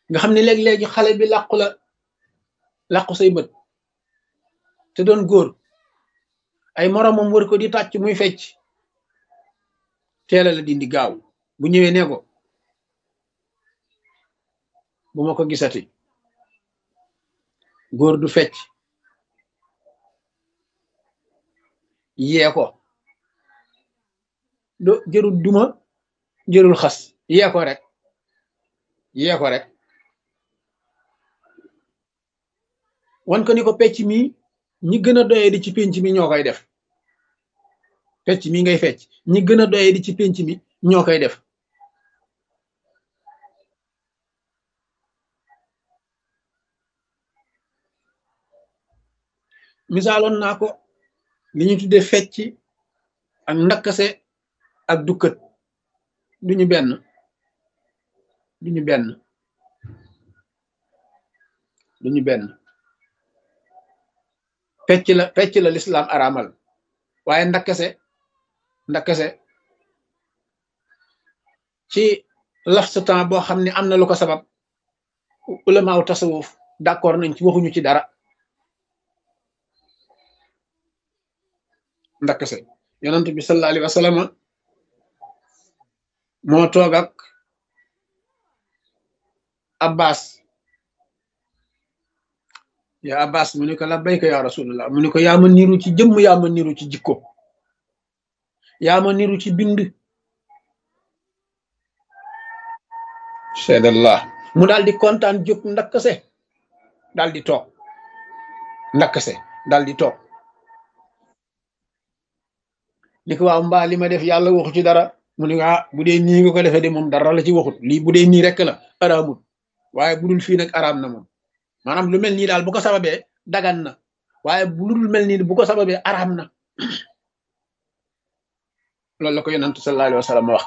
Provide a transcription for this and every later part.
nga xam ne léeg-léegi xale bi làqu say bët te doon góor ay moromam wër ko di tàcc muy fecc teela la dindi gaaw bu ñëwee ne ko bu ma ko gisati góor du fecc yee ko do jërul duma jërul xas yee ko rek yee ko rek wan ko ni ko pecc mi ñi gën a doyee di ci pénc mi ñoo koy def pecc mi ngay fecc ñi gën a doyee di ci pénc mi ñoo koy def misaaloon naa ko li ñu tuddee fecc ak ndakkase ak dukkat duñu benn duñu benn duñu benn fecc la lislaam araamal waaye ndakkase ci laf sa temps boo xam ne am na lu ko sabab ulamaaw tasawuf d'accord nañ ci waxuñu ci dara ndakkase yonent bi sallallahu alayhi wa sallam moo toog ak abbas ya abbas mu ne ko labbayka ya rasulullah mu ne ko yaa ma niru ci jëmm yaa ma niru ci jikko yaa ma niru ci bind seedallah mu daal di kontaan jóg ndakkase daal di toog ndakkase daal di toog ni ko waaw mbaa li ma def yàlla waxu ci dara mu ne ah bu dee nii nga ko defee de moom dara la ci waxut lii bu dee nii rek la araamut waaye bu dul fii nag araam na moom maanaam lu mel nii daal bu ko sababee dagan na waaye bu dul mel nii bu ko sababee araam na loolu la ko yonantu sallallahu alayhi wa sallam wax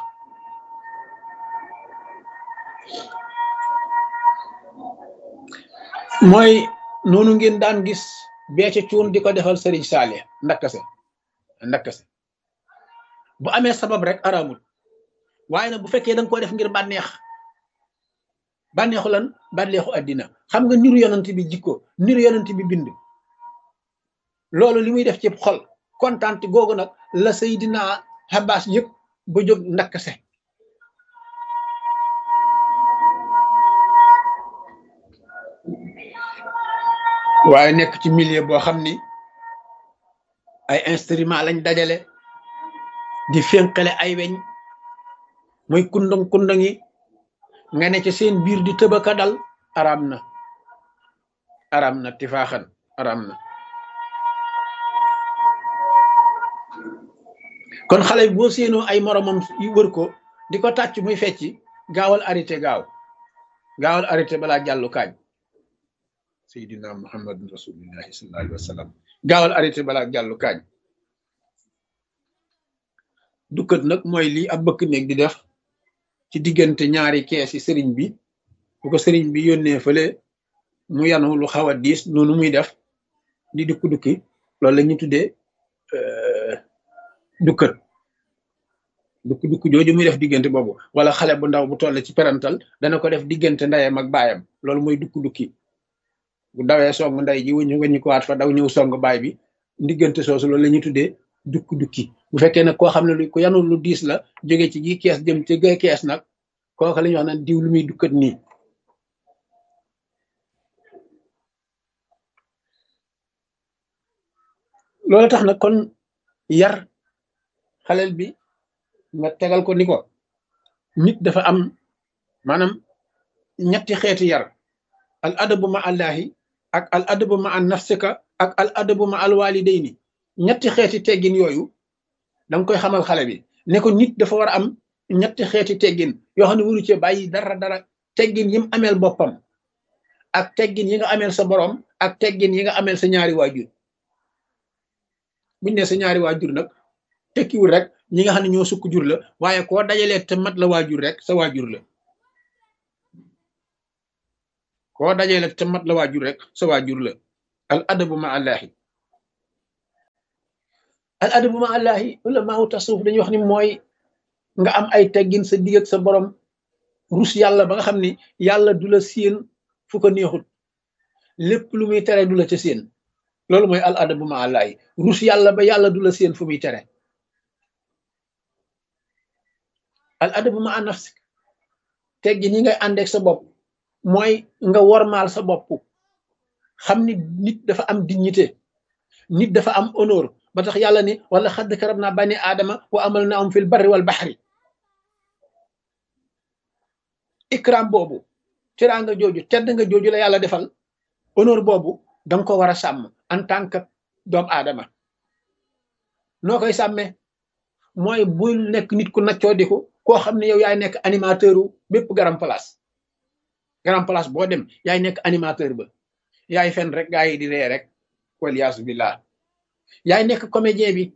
mooy noonu ngeen daan gis beece cuun di ko defal sëriñ Saalih ndakkase bu amee sabab rek araamul waaye nag bu fekkee danga ko def ngir bànneexu lan bànneexu àddina xam nga niru yonent bi jikko niru yonent bi bind loolu li muy def ci xol kontaan googu nag la Seydina Abbas yëpp ba jóg ndakkase waaye nekk ci milieu boo xam ni ay instrument lañ dajale di fénqale ay weñ muy kundang yi nga ne ci seen biir di tëbaka dal araam na tifaaxan araam na kon xale bi boo séenoo ay moromam yu wër ko di ko tàcc muy fecci gaawal arrêté balaa jàllu kaañ seydina muhammadun rasulillahi sallallahu alayhi wa sallam gaawal arrêté balaa jàllu kaañ dukkat nag mooy lii ab bëkk néeg di def ci diggante ñaari kees yi sëriñ bi bu ko sëriñ bi yónnee fële mu yanu lu xaw a diis noonu muy def di dukki loolu la ñuy tuddee dukkat dukki jooju muy def diggante boobu wala xale bu ndaw bu toll ci perantal dana ko def diggante ndeyam ak baayam loolu mooy dukki bu dawee song ndey ji wëñu ko waat fa daw ñëw song baay bi diggante soosu loolu la ñuy tuddee dukki bu fekkee nag koo xam ne lu ko yanu lu diis la jóge ci gi kees jëm ci gay kees nag kooka la ñuy wax naan diw lu muy dukkat nii loolu tax nag kon yar xaleel bi nga tegal ko ni ko nit dafa am maanaam ñetti xeeti yar al adabu ma allahi ak al adabu ma an nafsika ak al adabu ma al walidayni ñetti xeeti teggin yooyu danga koy xamal xale bi ne ko nit dafa war a am ñetti xeeti teggin yoo xam ne waru cee bàyyi dara teggin yi mu ameel boppam ak teggin yi nga ameel sa borom ak teggin yi nga ameel sa ñaari waajur buñ ne sa ñaari waajur nag tekkiwul rek ñi nga xam ne ñoo sukk jur la waaye koo dajalee te mat la waajur rek sa waajur la koo dajalee te mat la waajur rek sa waajur la al adabu ma allahi al adabu ma allahi ulamaaw tasawuf dañuy wax ni mooy nga am ay teggin sa digg ak sa borom rus yàlla ba nga xam ni yàlla du la séen fu ko neexut lépp lu muy tere du la ca séen loolu mooy al adabu ma àllaay rus yàlla ba yàlla du la séen fu muy tere al adabu ma nafsi teggi ni ngay àndeek sa bopp mooy nga wormaal sa bopp xam ni nit dafa am dignité nit dafa am honneur ba tax yàlla ni wala xadd karab naa bani aadama wa amal na am fil barri wal baxri ikram boobu teraanga jooju tedd nga jooju la yàlla defal honneur boobu danga ko war a sàmm en tant que doomu aadama noo koy sàmmee mooy bul nekk nit ku naccoodiku koo xam ne yow yaay nekk animateur u bépp grand place boo dem yaay nekk animateur ba yaay fen rek gaa yi di ree rek waliyaasu billah yaay nekk comédien bi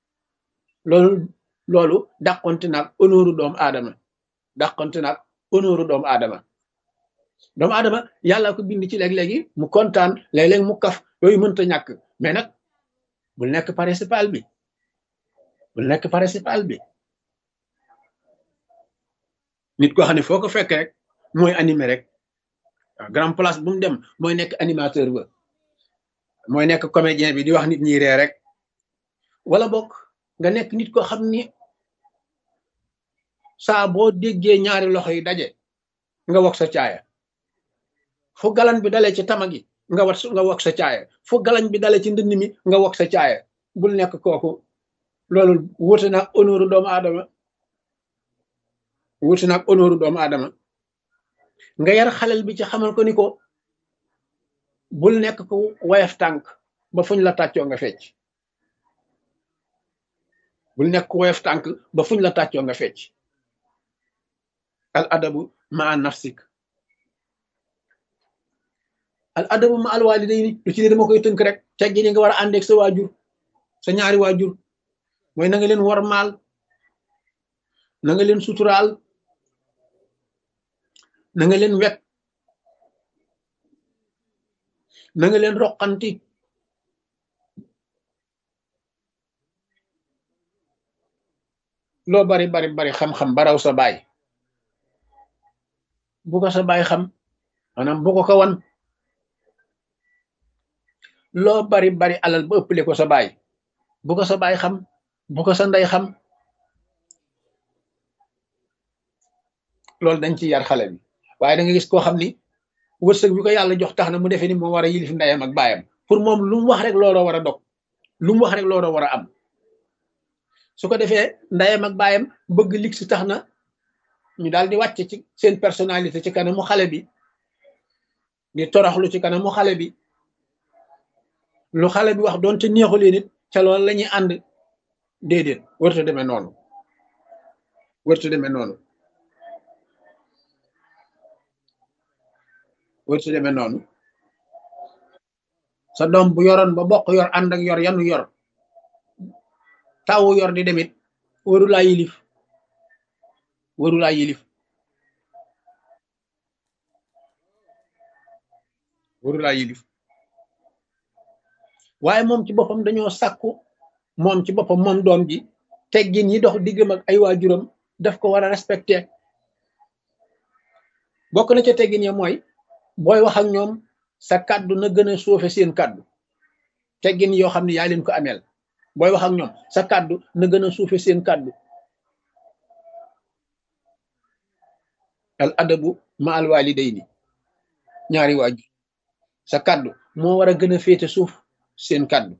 loolu dàqonte naag honneur u doomu aadama dàqonte naag honneur u doomu aadama yàlla ko bind ci léeg-léegi mu kontaan léeg-léeg mu kaf yooyu mënta ñàkk mais nag bul nekk principal bi nit koo xam ne foo ko fekk rek mooy animé rek waaw grand place bu mu dem mooy nekk animateur ba mooy nekk comédien bi di wax nit ñi ree rek wala bokk nga nekk nit koo xam ni saa boo déggee ñaari loxo yi daje nga wax sa caaya fu galan bi dalee ci tama gi nga wax sa caaya fu galan bi dalee ci ndënd mi nga wax sa caaya bul nekk kooku loolu wuute naag honneur doomu aadama nga yar xalel bi ci xamal ko ni ko bul nekk ko wayaf tànk ba fuñ la tàccoo nga fecc bul nekk ko wayaf tànk ba fuñ la tàccoo nga fecc al adabu ma nafsik al adabu ma al walidayni lu ci ne dama koy tënk rek teggi ni nga war a àndeek sa waajur sa ñaari waajur mooy na nga leen wormaal na nga leen suturaal na nga leen wekk na nga leen roqanti loo bari xam-xam baraw sa baay bu ko sa baay xam maanaam bu ko wan loo bari alal ba ëppale ko sa baay bu ko sa baay xam bu ko sa ndey xam loolu dañ ci yar xale bi waaye da nga gis koo xam ni wërsëg bi ko yàlla jox tax na mu defee ni moo war a yilif ndeyam ak baayam pour moom lu mu wax rek looloo war a dog lu mu wax rek looloo war a am su ko defee ndeyam ak baayam bëgg lig si tax na ñu daal di wàcc ci seen personnalité ci kanamu xale bi di toroxlu ci kanamu xale bi lu xale bi wax doonte neexulee nit ca loolu la ñuy ànd déedéet wërta demee noonu sa doom bu yoroon ba bokk yor ànd ak yor yanu yor tawu yor di demit waru laa yilif waaye moom ci boppam dañoo sàkku moom ci boppam moom doom ji teggin yi dox diggam ak ay waajuram daf ko war a respecté bokk na ca teggin ya mooy booy wax ak ñoom sa kàddu na gën a suufe seen kàddu teggin yoo xam ne yaa leen ko ameel booy wax ak ñoom sa kàddu na gën a suufe seen kàddu al adabu ma al walidayni ñaari waajur sa kàddu moo war a gën a féete suuf seen kàddu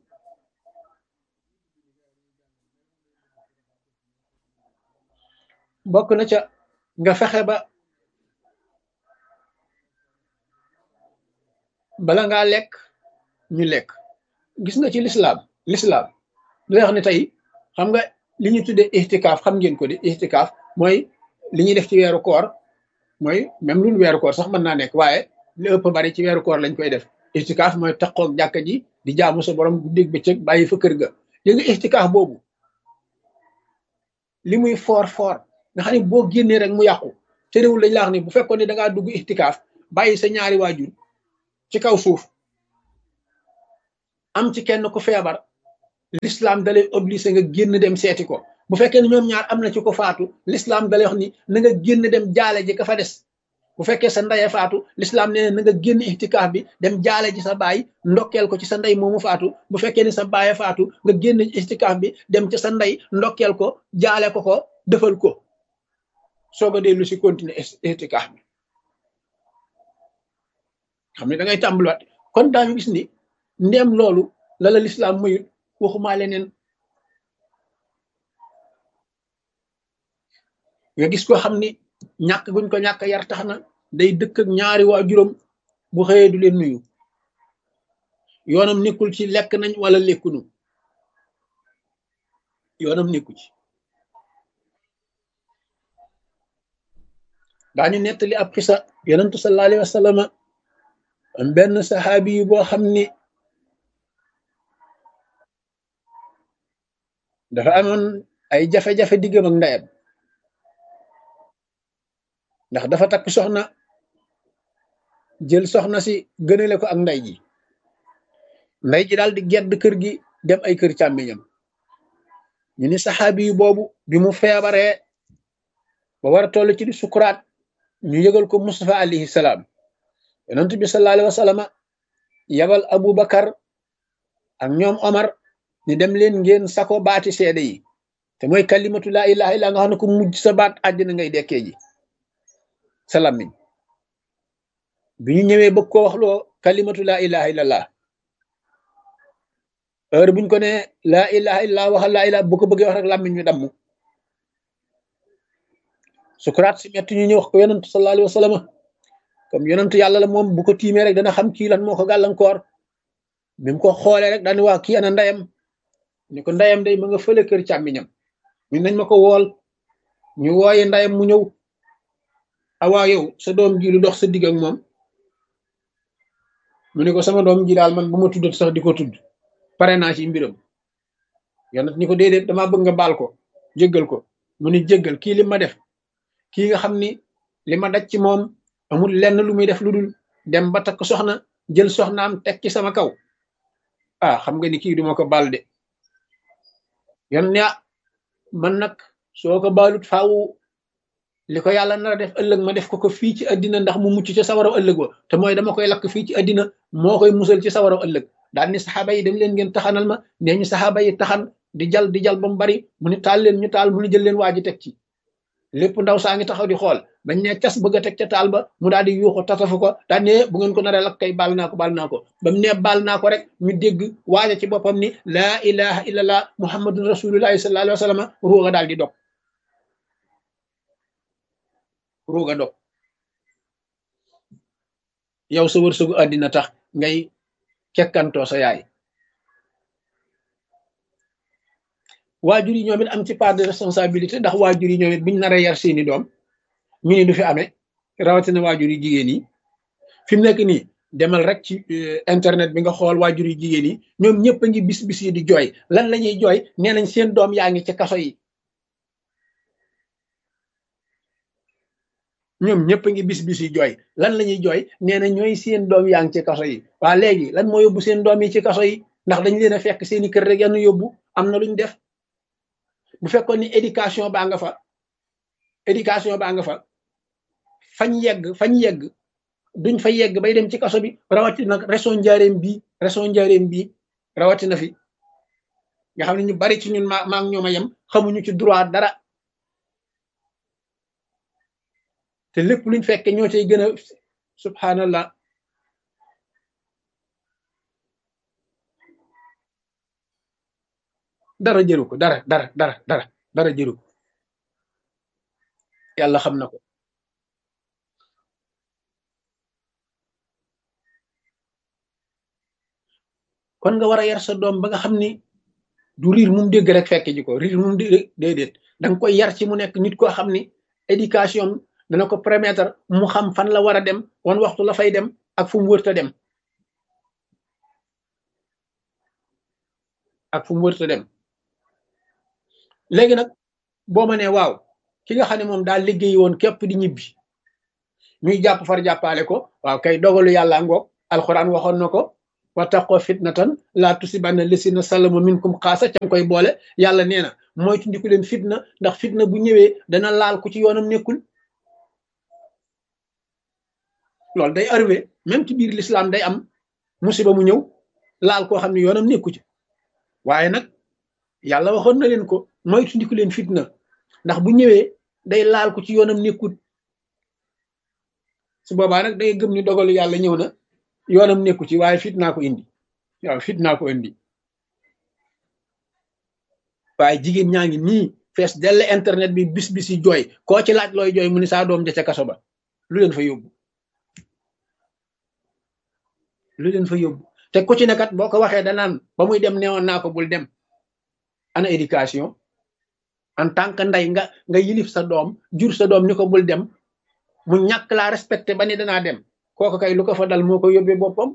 bokk na ca nga fexe ba bala ngaa lekk ñu lekk gis nga ci lislaam lu wax ne tey xam nga li ñu tuddee ixtikaaf xam ngeen ko di ixtikaaf mooy li ñuy def ci weeru koor mooy même lu weeru koor sax mën naa nekk waaye li ëpp bari ci weeru koor lañ koy def ixtikaaf mooy taqoog jàkka ji di jaamu sa borom guddeeg bëccëg bàyyi fa kër ga léegi nga ixtikaaf boobu li muy foor nga xam ne boo génnee rek mu yàqu te réewul dañ la wax ni bu fekkoon ne da ngaa dugg ixtikaaf bàyyi sa ñaari waajur ci kaw suuf am ci kenn ku feebar l'islam dalay obligé nga génn dem seeti ko bu fekkee ne ñoom ñaar am na ci ko faatu l'islam da lay wax ni na nga génn dem jaale ji ka fa des bu fekkee sa ndey faatu l'islam nee na nga génn ihtikaaf bi dem jaale ji sa baay ndokkeel ko ci sa ndey moomu faatu bu fekkee ni sa baay faatu nga génn ihtikaaf bi dem ci sa ndey ndokkeel ko jaale ko defal ko soog a dellu si continuer ihtikaaf bi xam ne da ngay tàmbaliwaat kon daañu gis ni ndéem loolu la la l'islam mayut waxumaa leneen nga gis ko xam ni ñàkk guñ ko ñàkk yar tax na day dëkk ak ñaari waajuram bu xëyee du leen nuyu yoonam nekkul ci lekk nañ wala lekkunu yoonam nekku ci daañu nettali ab xisa yonentu sallallahu alayhi wa sallam am benn saxaabi yi boo xam ni dafa amoon ay jafe-jafe diggam ak ndeyam ndax dafa takk soxna jël soxna si gënale ko ak ndey ji daal di gedd kër gi dem ay kër càmmiñam ñu ni saxaabi yu boobu bi mu feebaree ba war a toll ci di sukuraat ñu yëgal ko Mustafa alayhi salaam yonent bi sallallahu alayhi wa sallam yabal Abu Bakar ak ñoom Omar ni dem leen ngeen sako baati seede yi te mooy kalimatu laa ilaha illa nga xam ne ko mujj sa baat àjjana ngay dekkee ji sa làmmiñ bi ñu ñëwee bëgg koo wax loo kalimatu laa ilaha illallah heure buñ ko ne laa ilaha illallah waxal laa ilaha bu ko bëggee wax rek làmmiñ ñu damm sukuraat si metti ñu ñëw wax ko yonent sallallahu alayhi wa sallam comme yonent yàlla la moom bu ko tiimee rek dana xam kii lan moo ko gàllankoor bi mu ko xoolee rek daani waa kii ana ndeyam ni ko ndeyam day ma nga fële kër càmmiñam ñu nañ ma ko wool ñu wooye ndeyam mu ñëw awaa yow sa doom ji lu dox sa digg ak moom mu ne ko sama doom ji daal man bu ma tuddat sax di ko tudd pare naa ci mbiram yonent ni ko déedéet damaa bëgg nga baal ko jéggal ko mu ni jéggal kii li ma def kii nga xam ni li ma daj ci moom amul lenn lu muy def lu dul dem ba takk soxna jël soxnaam teg ci sama kaw ah xam nga ni kii duma ko baal de yon ne man nag soo ko baalut faaw li ko yàlla nar a def ëllëg ma def ko fii ci àddina ndax mu mucc ci sawaraw ëllëg wa te mooy dama koy lakk fii ci àddina moo koy musal ci sawaraw ëllëg daal ni saxaaba yi dem leen ngeen taxanal ma nee ñu saxaaba yi taxan di jal ba mu bari mu ni taal leen ñu taal mu ni jël leen waa ji teg ci lépp ndaw saa ngi taxaw di xool bañ ne cas bëgg a teg ca taal ba mu daal di yuuxu tatafu ko daal ne bu ngeen ko naree lakk kay baal naa ko ba mu ne baal naa ko rek ñu dégg waaja ci boppam ni laa ilaha illallah muhammadun rasulullahi sallallahu alayhi wa sallam ruuga daal di dog ruuga dog yow sa wërsëgu àddina tax ngay kekkantoo sa yaay waajur yi ñoom it am ci part de responsabilité ndax waajur yi ñoom it buñ naree yar seeni doom ñu ni du fi amee rawatina waajur yi jigéen yi fi mu nekk nii demal rek ci internet bi nga xool waajur yi jigéen yi ñoom ñëpp a ngi bis yi di jooy lan la ñuy jooy nee nañ seen doom yaa ngi ci kaso yi ñoom ñëpp a ngi bis yi jooy lan la ñuy jooy nee na ñooy seen doom yaa ngi ci kaso yi waa léegi lan moo yóbbu seen doom yi ci kaso yi ndax dañ leen a fekk seeni kër rek yenn yóbbu am na luñ def bu fekkoon ni éducation baa nga fa fañ yegg duñ fa yegg bay dem ci kaso bi rawatina région njaareem bii rawatina fi nga xam ne ñu bari ci ñun maa ngi ñoom a yem xamuñu ci droit dara te lépp luñ fekke ñoo cay gën a subhanallah dara jëru ko dara jëru ko yàlla xam na ko kon nga war a yar sa doom ba nga xam ni du riir mum dégg rek fekke ji ko riir mum dégg déedéet danga koy yar ci mu nekk nit koo xam ni éducation dana ko permettre mu xam fan la war a dem wan waxtu la fay dem ak fu mu wërta dem léegi nag boo ma nee waaw ki nga xam ne moom daal liggéey woon képp di ñibbi ñuy jàpp far jàppaale ko waaw kay dogalu yàlla ngoog alxuraan waxoon na ko wattaqoo fitnatan laa tusibanna lasina salamu minkum xaasa cam koy boole yàlla nee na moytu ndiku leen fitna ndax fitna bu ñëwee dana laal ku ci yoonam nekkul. loolu day arrivé même ci biir l'islam day am musiba mu ñëw laal koo xam ne yoonam nekku ci waaye nag yàlla waxoon na leen ko moytu ndiku leen fitna ndax bu ñëwee day laal ko ci yoonam nekkul. su boobaa nag day gëm ni dogalu yàlla ñëw na yoonam nekku ci waaye fitnaa ko indi waaw fitnaa ko indi. waaye jigéen ñaa ngi nii fees dell internet bi bis yi jooy koo ci laaj looy jooy mu ni saa doom ja ca kaso ba lu leen fa yóbbu te ku ci ne kat boo ko waxee danaan ba muy dem neewoon naa ko bul dem. ana éducation en tant que ndey nga yilif sa doom jur sa doom ni ko bul dem mu ñàkk laa respecté ba ni danaa dem kooku kay lu ko fa dal moo ko yóbbee boppam.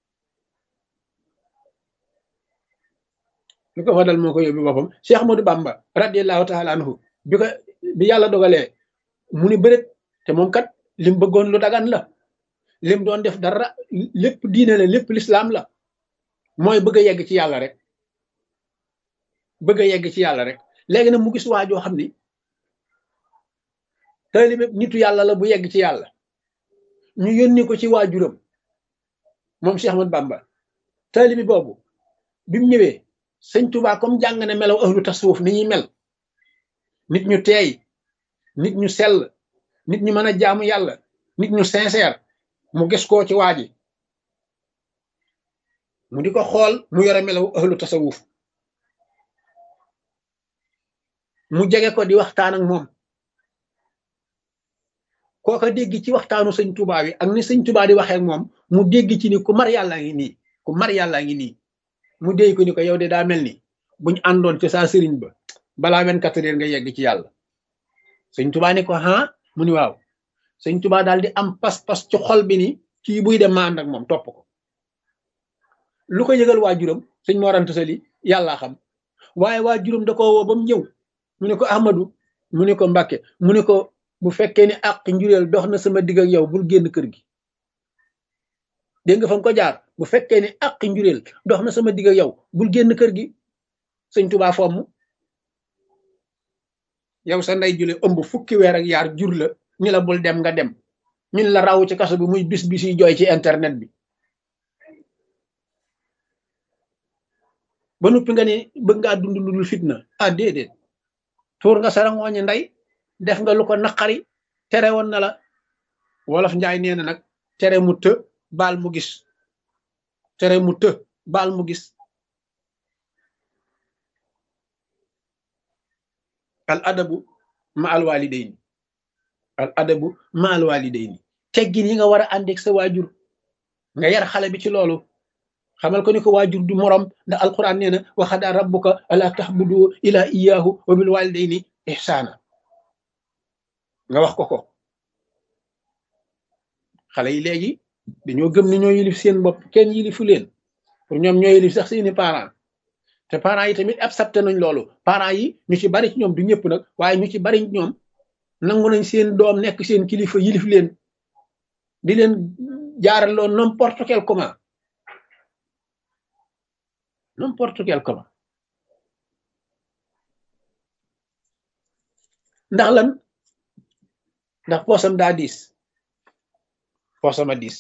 Cheikh Ahmadou Bamba radiyallahu taala anhu bi yàlla dogalee mu ni bërét te moom kat lim bëggoon lu dagan la lim doon def dara lépp diine la lépp lislaam la mooy bëgg a yegg ci yàlla rek léegi nag mu gis waajoo xam ni taalibe nitu yàlla la bu yegg ci yàlla ñu yónni ko ci waajuram moom Cheikh Ahmadou Bamba taalibe boobu bi mu ñëwee sëñ Tuubaa comme jàng na melaw ahlu tasawuf ni ñuy mel nit ñu teey nit ñu sell nit ñu mën a jaamu yàlla nit ñu sincère mu gis koo ci waaji mu di ko xool mu yore melaw ahlu tasawuf mu jege ko di waxtaan ak moom kooka dégg ci waxtaanu sëñ Tuubaa wi ak ni sëñ Tuubaa di waxee ak moom mu dégg ci ni ku mar yàlla ngi nii mu déy ko ni ko yow de daa mel ni buñ àndoon ci saa sëriñ ba balaa 24 heures nga yegg ci yàlla. sëñ Tuubaa ni ko mu ni waaw sëñ Tuubaa daal di am pas-pas ci xol bi ni kii buy dem ma ànd ak moom topp ko lu ko yëgal waajuram sëñ Mor Anta Sali yàllaa xam waaye waajuram da ko woo ba mu ñëw mu ne ko Ahmadou mu ne ko Mbàkke mu ne ko bu fekkee ni àq njureel dox na sama digg ak yow bul génn kër gi. dégg nga fa ko jaar bu fekkee ni àq njureel dox na sama digg ak yow bul génn kër gi. sëñ Tuubaa fomm yow sa ndey jule ëmb fukki weer ak yaar jur la ni la bul dem nga dem min la raw ci kaso bi muy bis yi jooy ci internet bi ba noppi nga ni bëgg ngaa dund lu dul fitna déedéet tuur nga sarangooñi ndey def nga lu ko naqari tere woon na la wolof njaay nee na nag tere mu të baal mu gis al adabu ma al walidayni teggin yi nga war a àndeeg sa waajur nga yar xale bi ci loolu xamal ko ni ko waajur du morom ndax alquran nee na wa qadaa rabbuka alla ta'budu illa iyyahu wa bil walidayni ihsana nga wax ko xale yi léegi dañoo gëm ni ñoo yilif seen bopp kenn yilifu leen pour ñoom ñoo yilif sax seeni parents te parents yi tamit accepté nañ loolu parents yi ñu ci bari ci ñoom du ñëpp nag waaye ñu ci bari ñoom nangu nañ seen doom nekk seen kilifa yilif leen di leen jaaraloo n'importe quel comment ndax lan ndax poosam daa diis poosama diis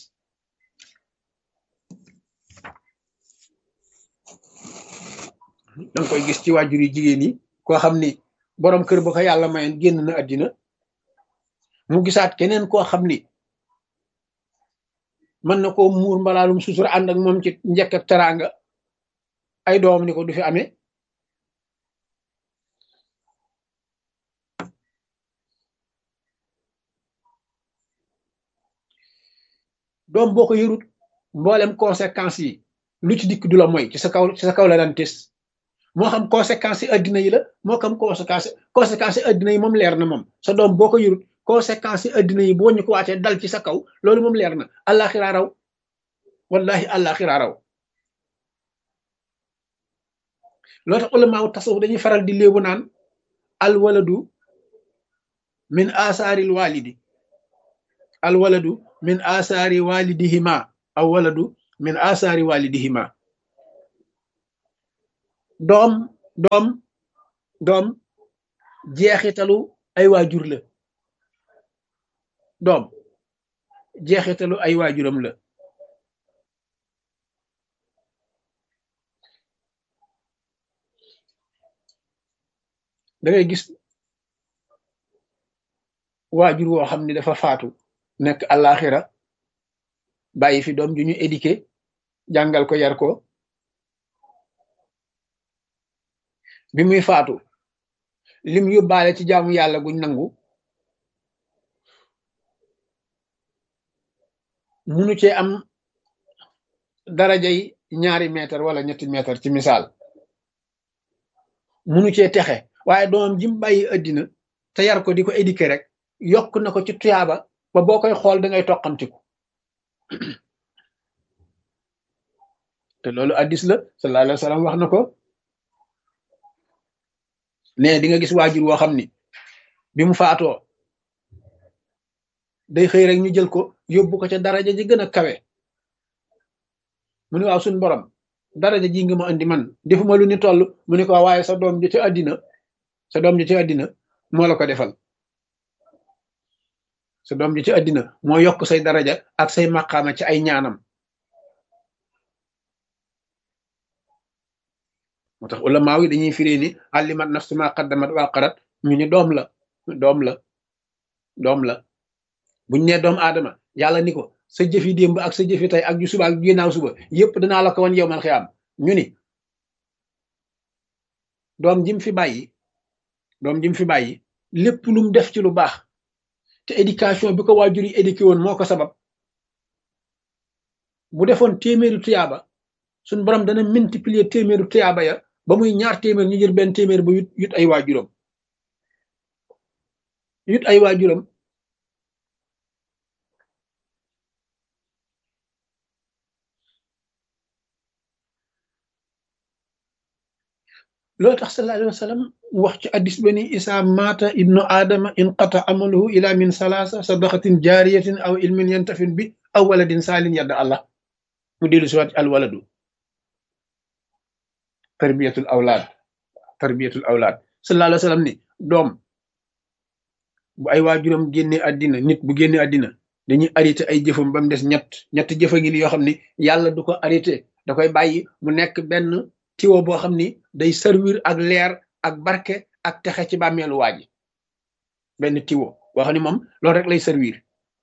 danga koy gis ci waajur yi jigéen yi koo xam ni boroom kër ba ko yàlla mayoon génn na àddina mu gisaat keneen koo xam ni mën na koo muur mbalaalum sutura ànd ak moom ci njëkk ak teraanga ay doom ni ko du fi amee doom boo ko yërut mboolem conséquences yi lu ci dikk du la mooy ci sa kaw la daan tes moo xam conséquences yi addina yi la moo xam conséquences yi addina yi moom leer na moom sa doom boo ko yërut conséquences yi addina yi boo ñu ko waatee dal ci sa kaw loolu moom leer na àllaaxira raw wallahi àllaaxira raw loo tax ulamaaw tasawuf dañuy faral di léebu naan alwaladu min asaaril walidi alwaladu min asaari walidihima aw waladu min asaari walidihima. doom doom doom jeexitalu ay waajur la. doom jeexitalu ay waajuram la. da ngay gis waajur woo xam ni dafa faatu nekk àllaaxira bàyyi fi doom ju ñu éduqué jàngal ko yar ko, bi muy faatu lim yóbbaale ci jaamu yàlla guñ nangu munu cee am darajay 2 mètre wala 3 mètre ci misaal, munu cee texe, waaye doomam jim bàyyi addina te yar ko di ko éduquer rek yokk na ko ci tuyaaba ba boo koy xool da ngay toqamtiku. te loolu addis la sallallahu alayhi wa sallam wax na ko ne di nga gis waajur woo xam ni bi mu faatoo day xëy rek ñu jël ko yóbbu ko ca daraja ji gën a kawe. mu ne waaw suñ borom daraja ji nga ma andi man defuma lu ni toll, mu ne ko waaye sa doom ji ci àddina sa doom ji ci àddina moo la ko defal. sa doom ji ci àddina moo yokk say daraja ak say maqaama ci ay ñaanam. moo tax ulama yi dañuy firee ni allimat nafsu ma qaddamat wa aqarat, ñu ni doom la doom la doom la. buñ nee doomu aadama yàlla ni ko sa jëfi démb ak sa jëfi tey ak ju suba ak ginnaaw suba yépp danaa la ko wan yow man xiyaam. ñu ni doom jim fi bàyyi lépp lu mu def ci lu baax te éducation bi ko waajur yi éduqué woon moo ko sabab, bu defoon téeméeri tuyaaba suñ borom dana multiplier téeméeri tuyaaba ya ba muy 2 téeméer ñu jël benn téeméer ba yut ay waajuram loolu tax sallallahu alayhi wa sallam wax ci addis ba ni isa mata ibnu aadama inqata amaluhu ila min salaasa sadaqatin jaariyatin aw ilmin yantafin bi aw waladin saalin yadda allah. mu dellu si waat alwaladu tarbiyatul awlaad sallallahu alayhi wa sallam ni doom bu ay waajuram génne àddina, nit bu génne àddina dañuy arrêté ay jëfam ba mu des ñett jëfa ngi ni yoo xam ni yàlla du ko arrêté, da koy bàyyi mu nekk benn tiwo boo xam ni day servir ak leer ak barke ak texe ci bàmmeelu waaji. benn tiwo boo xam ni moom loolu rek lay servir.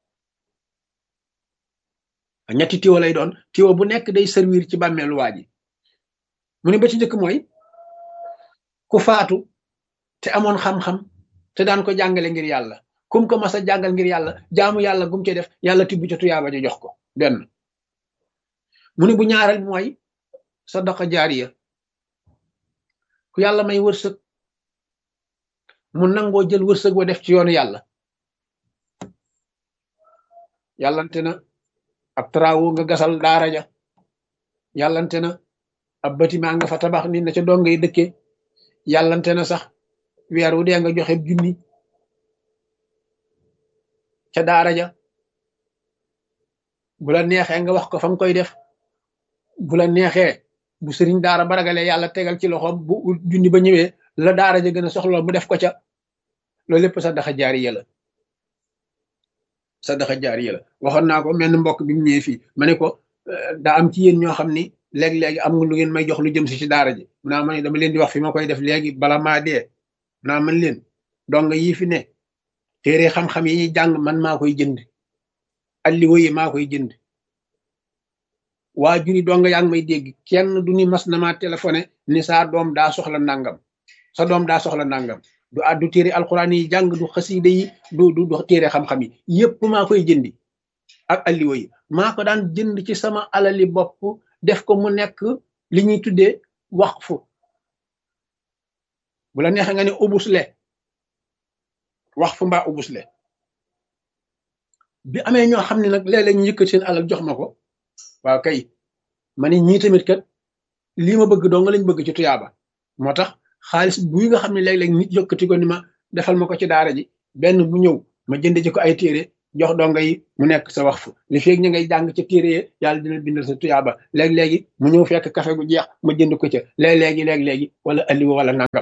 ñetti tiwo lay doon, tiwo bu nekk day servir ci bàmmeelu waaji. mu ne ba ci njëkk mooy ku faatu te amoon xam-xam te daan ko jàngale ngir yàlla, kum ko mas a jàngal ngir yàlla, jaamu yàlla gum ci def yàlla tibb ca tuyaaba ja jox ko benn. mu ne bu ñaareel mooy sadaqa jaariya, ku yàlla may wërsëg mu nangoo jël wërsëg wa def ci yoonu yàlla. yàllante na ab travaux nga gasal daara ja, yàllante na ab bâtiment nga fa tabax ni na ca doom ngay dëkkee, yàllante na sax weer wu dee nga joxe 1,000 ca daara ja. bu la neexee nga wax ko fa nga koy def, bu la neexee bu sëriñ daara ba ragalee yàlla tegal ci loxoom bu 1,000 ba ñëwee la daara ja gën a soxla mu def ko ca. loolu lépp sadaqa jaariya la. sadaqa jaariya la waxoon naa ko menn mbokk bi mu ñëwee fii ma ne ko daa am ci yéen ñoo xam ni léegi-léegi am nga lu ngeen may jox lu jëm si ci daara ji. mu naa ma ne dama leen di wax fi ma koy def léegi bala maa dee. naa man leen donga yii fi ne téere xam-xam yi ñuy jàng man maa koy jënd, alliwa yi maa koy jënd. waajur yi donga yaa ngi may dégg, kenn du ni mas na maa téléphoné ni saa doom daa soxla nangam, sa doom daa soxla nangam. du addu téere alquran yi jàng, du xasida yi, du téere xam-xam yi yépp maa koy jëndi ak alliwa yi. maa ko daan jënd ci sama alali bopp def ko mu nekk li ñuy tuddee waqfu. bu la neexee nga ne ubusle, waqfu mbaa ubusle. bi amee ñoo xam ne nag léeg-léeg ñu yëkkat seen alal jox ma ko, waaw kay ma ne ñii tamit kat lii ma bëgg doo nga lañ bëgg ci tuyaaba. moo tax xaalis buy nga xam ne léeg-léeg nit yëkkati ko ni ma defal ma ko ci daara ji, benn bu ñëw ma jënd ci ko ay téere, jox donga yi mu nekk sa wax fu li feeg ñu ngay jàng ca téere yàlla dina bindal sa tuyaaba léegi-léegi mu ñëw fekk café gu jeex ma jënd ko ca léegi-léegi wala aliwa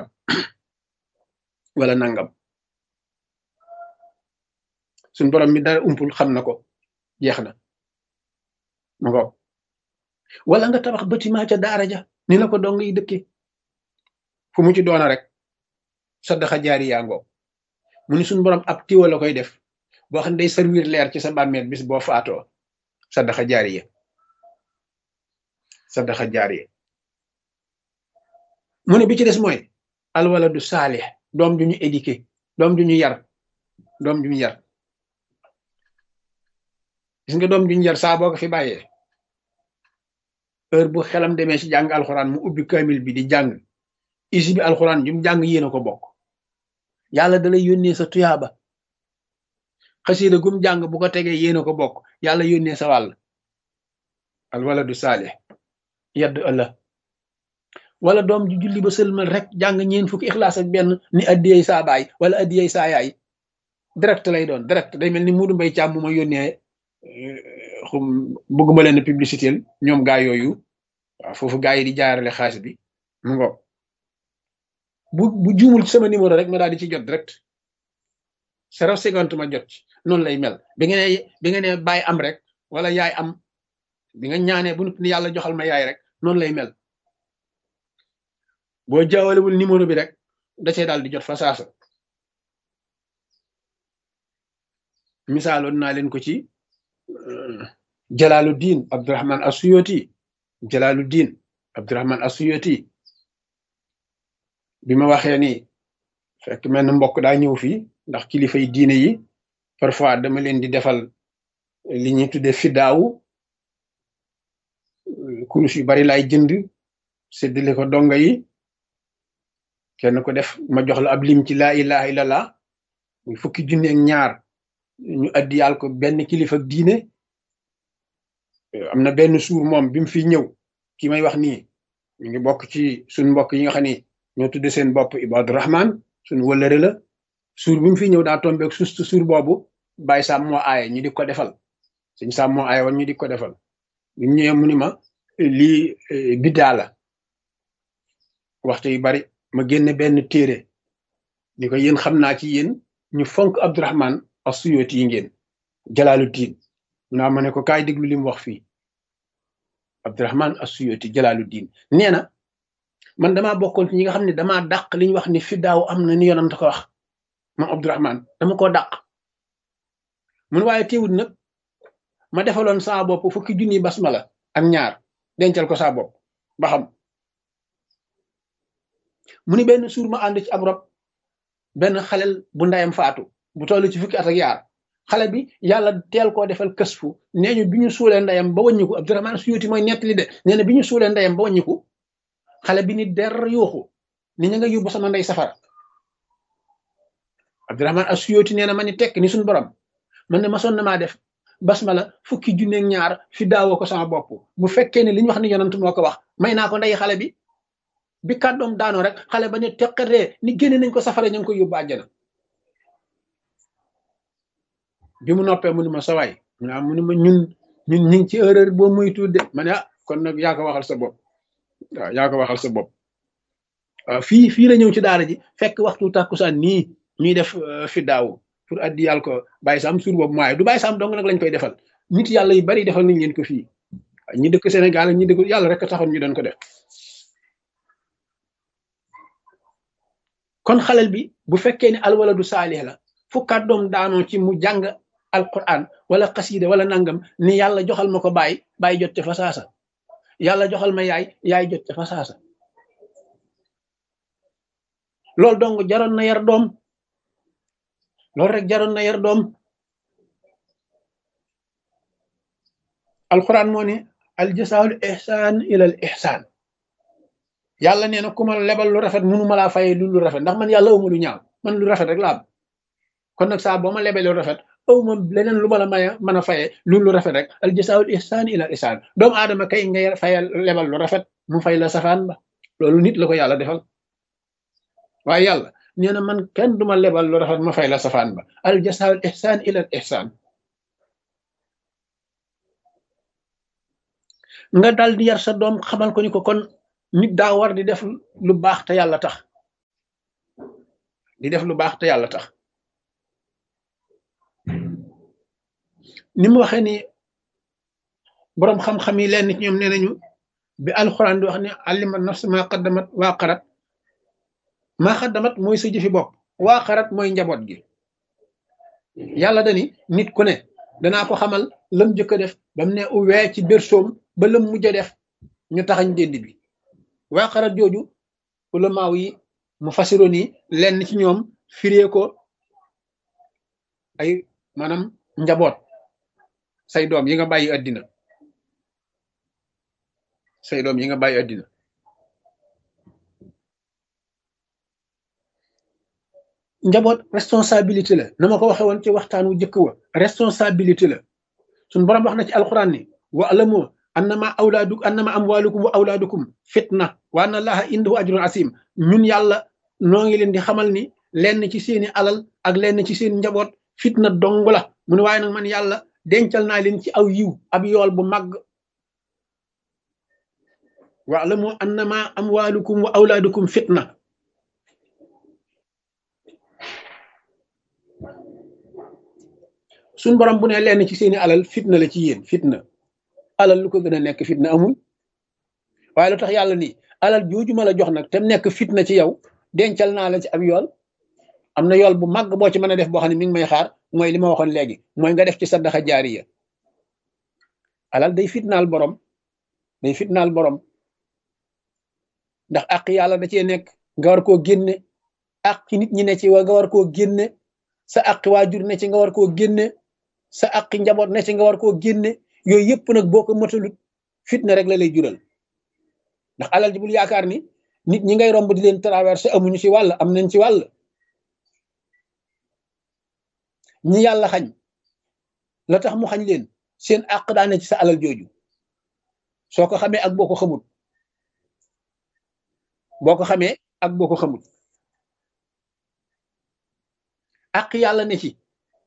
wala nangam suñ borom mi dara umpul xam na ko jeex na ma ko wala nga tabax bâtiment ca daara ja ni la ko dong yi dëkke fu mu ci doona rek sadaxa jaari yaa ngoo mu ni suñ borom ab tiwa la koy def boo xam ne day servir leer ci sa bàmmeel bis boo faatoo sadaxa jaariya mu ne bi ci des mooy alwaladu saalih doom ju ñu éduqué doom ju ñu yar gis nga doom ju ñu yar saa boo ko fi bàyyee heure bu xelam demee ci jàng alxuraan mu ubbi kamil bi di jàng isi bi alxuraan ju mu jàng yéen a ko bokk yàlla dalay yónnee sa tuyaaba xasida gum jàng bu ko tegee yéen a ko bokk yàlla yónnee sa wàll alwaladu saalih yedd ëllëg wala doom ju julli ba sëlmal rek jàng ñeen fukki ixlaas ak benn ni addiyey saa baay wala addiyey saa yaay direct lay doon direct day mel ni Muudu Mbay Caam mu ma yónnee xum bëgguma leen publicité ñoom gaa yooyu waaw foofu gaa yi di jaarale xaalis bi mu ngo bu juumul ci sama numéro rek ma daal di ci jot direct 0,50 ma jot ci noonu lay mel bi nga ne baay am rek wala yaay am bi nga ñaanee bu nit ni yàlla joxal ma yaay rek noonu lay mel boo jaawalewul numéro bi rek da cee daal di jot fa saasa misaaloon naa leen ko ci Jalaaluddin Abdurahman Asuyoti bi ma waxee ni fekk mel na mbokk daa ñëw fii ndax kilifa yi diine yi parfois dama leen di defal li ñuy tuddee fiddaawu kurus yu bari lay jënd séddale ko donga yi kenn ko def ma jox la ab lim ci laa ilaha illallah muy fukki junne ak ñaar ñu addiyal ko benn kilifa diine am na benn suur moom bi mu fi ñëw ki may wax nii ñu ngi bokk ci suñ mbokk yi nga xam ni ñoo tudde seen bopp Ibadu Rahman suñ wëllëre la suur bi mu fi ñëw daa tombeeg suur boobu Baye Sam moo aaye ñu di ko defal suñ Sam moo aaye woon ñu di ko defal bi mu ñëwee mu ni ma lii biddaa la waxtu yu bari ma génne benn téere ni ko yéen xam naa ci yéen ñu fonk Abdurahman As-Suyuti yi ngeen Jalaaluddin naa ma ne ko kaay déglu li mu wax fii Abdurahman As-Suyuti Jalaaluddin nee na man damaa bokkoon ci ñi nga xam ne damaa dàq li ñu wax ni fiddaaw am na ni yonent ko wax moom Abdurahman dama koo dàq mun waaye teewul nag ma defaloon saa bopp fukki junni basmala ak ñaar dencal ko saa bopp ba xam mu ni benn suur ma ànd ci ab rob benn xalel bu ndayam faatu bu toll ci fukki at ak yaar xale bi yàlla teel koo defal kësfu nee ñu bi ñu suulee ndeyam ba wàññiku Abdurahman Suyuti mooy nettali de nee na bi ñu suulee ndeyam ba wàññiku xale bi ni der yuuxu ni ña nga yóbbu sama ndey safara Abdurahman As-Suyuti nee na ma ni tekk ni suñu borom man ne ma sonn maa def basmala fukki junneeg ñaar fi daawoo ko sama bopp bu fekkee ne li ñu wax ni yonent moo ko wax may naa ko ndey xale bi kàddoom daanoo rek xale ba ne teqatee ni génne nañ ko safara ñu ngi ko yóbbu àjjana bi mu noppee mu ni ma sawaay mu ni ma ñun ñu ngi ci erreur boo muy tudde ma ne kon nag yaa ko waxal sa bopp waaw yaa ko waxal sa bopp waaw fii la ñëw ci daara ji fekk waxtu tàkkusaan nii ñuy def fi daaw pour addi yàlla ko Baye Sam suur boobu maaye du Baye Sam dong nag lañ koy defal nit yàlla yu bari defal nañ leen ko fii ñi dëkk Sénégal ñi dëkk yàlla rek taxoon ñu doon ko def kon xalel bi bu fekkee ne alwaladu saalih la fu kàddoom daanoo ci mu jàng alquran wala xasida wala nangam ni yàlla joxal ma ko baay jot ca fa saasa yàlla joxal ma yaay jot ca fa saasa loolu dong jaroon na yar doom loolu rek jaroon na yar doom alquran moo ne al jasaa'ul ihsaan ilal ihsaan yàlla nee na ku ma lebal lu rafet munu ma laa fayee lu rafet ndax man yàlla awma lu ñaaw man lu rafet rek la am kon nag saa boo ma lebee lu rafet awma leneen lu ma la mën a fayee lu rafet rek al jasaa'ul ihsaan ilal ihsaan doomu aadama kay ngay fayal lebal lu rafet mu fay la safaan ba loolu nit la ko yàlla defal waaye yàlla nee na man kenn duma lebal lu rafet ma fay la safaan ba al jasaa'ul ihsaan ilal ihsaan nga dal di yar sa doom xamal ko ni ko kon nit daa war di def lu baax te yàlla tax di def lu baax te yàlla tax ni mu waxee ni boroom xam-xam yi leen ci ñoom nee nañu bi alxuraan di wax ne allima nafs maa qaddamat waa qarat maa xaddamat mooy sa jëfi bopp waa qarat mooy njaboot gi yàlla dani nit ku ne danaa ko xamal lam jëkk a def ba mu ne uwee ci bersoom ba lam mujj a def ñu taxañ dénd bi waa qarat jooju ulamaaw yi mu fasiroon yi lenn ci ñoom firee ko ay maanaam njaboot say doom yi nga bàyyi àddina say doom yi nga bàyyi àddina njaboot responsabilité la na ma ko waxe woon ci waxtaan wu jëkk wa responsabilité la suñ boroom wax na ci alquran ni wa alamu annama amwalukum wa awlaadukum fitna wa anna allaha indahu ajrun asim ñun yàlla noo ngi leen di xamal ni lenn ci seeni alal ak lenn ci seen njaboot fitna dong la mu ne waaye nag man yàlla dencal naa leen ci aw yiw ab yool bu màgg wa'lamu annama amwalukum wa awlaadukum fitna suñ borom bu ne lenn ci seeni alal fitna la ci yéen fitna alal lu ko gën a nekk fitna amul waaye lu tax yàlla ni alal jooju ma la jox nag te nekk fitna ci yow dencal naa la ci ab yool am na yool bu màgg boo ci mën a def boo xam ne mi ngi may xaar mooy li ma waxoon léegi mooy nga def ci saddaxa jaariya alal day fitnaal borom day fitnaal borom ndax àq yàlla da cee nekk nga war koo génne àq nit ñi ne ci nga war koo génne sa àq waajur ne ci nga war koo génne sa àq njaboot ne ci nga war koo génne yooyu yëpp nag boo ko matalut fitna rek la lay jural ndax alal ji bul yaakaar ni nit ñi ngay romb di leen traversé amuñu ci wàll am nañ ci wàll ñi yàlla xañ la tax mu xañ leen seen àq daane ci sa alal jooju soo ko xamee ak boo ko xamut boo ko xamee ak boo ko xamut àq yàlla ne ci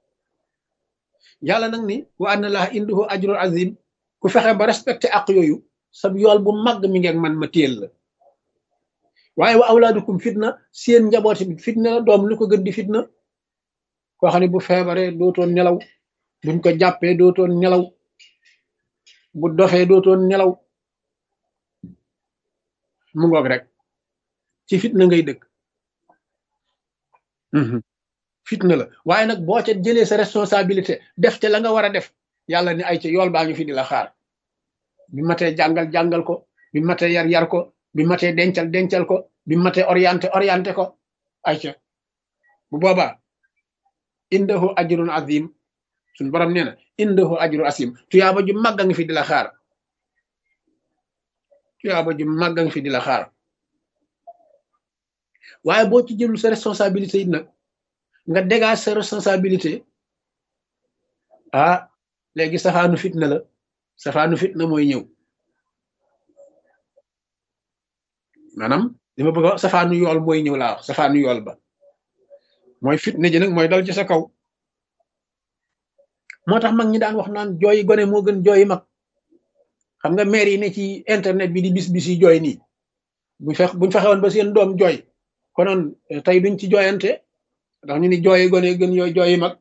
yàlla nag ni wa anna laaha indahu ajrun azim ku fexe ba respecté àq yooyu sab yool bu màgg mi ngeeg man ma téel la waaye wa awlaadukum fitna seen njabooti bi fitna la doom lu ko gën di fitna koo xam ne bu feebaree dootoon nelaw buñ ko jàppee dootoon nelaw bu dofee dootoon nelaw mu ngoog rek ci fitna ngay dëkk fitna la waaye nag boo ca jëlee sa responsabilité def te la nga war a def yàlla ni ay ca yool baa ngi fi di la xaar bi matee jàngal ko bi matee yar ko bi matee dencal ko bi matee orienté ko ay ca bu boobaa indahu ajrun azim suñ borom nee na indahu ajrun azim tuyaaba ju màgg a ngi fi di la xaar tuyaaba ju màgg a ngi fi di la xaar waaye boo ci jëlul sa responsabilité it nag nga dégage sa responsabilité ah léegi safaanu fitna la safaanu fitna mooy ñëw maanaam li ma bëgg a wax safaanu yool mooy ñëw laa wax safaanu yool ba mooy fitna ji nag mooy dal ci sa kaw moo tax mag ñi daan wax naan jooyi gone moo gën jooyi mag xam nga maire yi ne ci internet bi di bis yi jooy nii buñ fexewoon ba seen doom jooy konoon tey duñ ci jooyante ndax ñu ni jooyi gone gën yooyu jooyi mag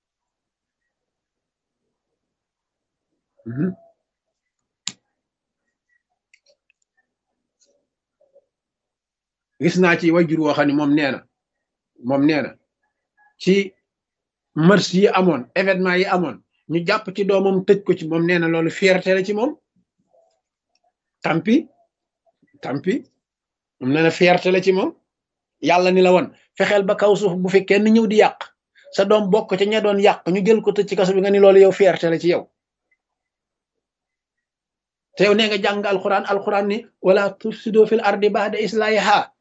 gis naa ci wajur woo xam ne moom nee na ci mars yi amoon événement yi amoon ñu jàpp ci doomam tëj ko ci moom nee na loolu fierté la ci moom tampi moom nee na fierté la ci moom yàlla ni la woon fexeel ba kaw suuf bu fi kenn ñëw di yàq sa doom bokk ca ña doon yàq ñu jël ko tëj ci kaso bi nga ni loolu yow fierté la ci yow te yow nee nga jàng alquran ni wala tufsidu fil ardi ba'da islahiha